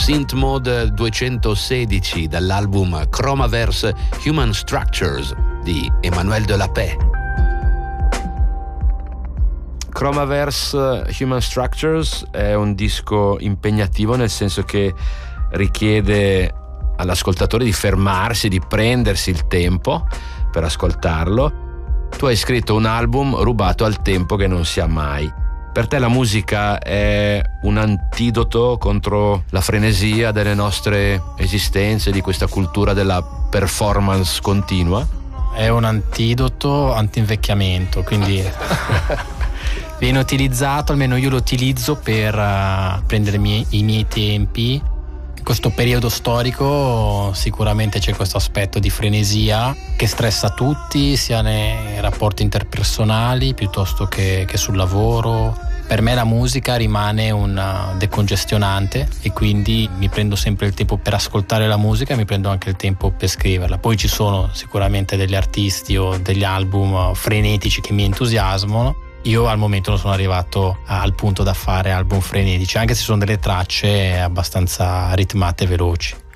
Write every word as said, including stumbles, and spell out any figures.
Synth Mode duecentosedici dall'album Chromaverse Human Structures di Emmanuel Delapé. Chromaverse Human Structures è un disco impegnativo, nel senso che richiede all'ascoltatore di fermarsi, di prendersi il tempo per ascoltarlo. Tu hai scritto un album rubato al tempo che non si ha mai. Per te la musica è un antidoto contro la frenesia delle nostre esistenze, di questa cultura della performance continua? È un antidoto anti-invecchiamento, quindi viene utilizzato, almeno io lo utilizzo per uh, prendere i miei, i miei tempi. In questo periodo storico sicuramente c'è questo aspetto di frenesia che stressa tutti, sia nei rapporti interpersonali piuttosto che, che sul lavoro. Per me la musica rimane un decongestionante e quindi mi prendo sempre il tempo per ascoltare la musica e mi prendo anche il tempo per scriverla. Poi ci sono sicuramente degli artisti o degli album frenetici che mi entusiasmano. Io al momento non sono arrivato al punto da fare album frenetici, anche se sono delle tracce abbastanza ritmate e veloci.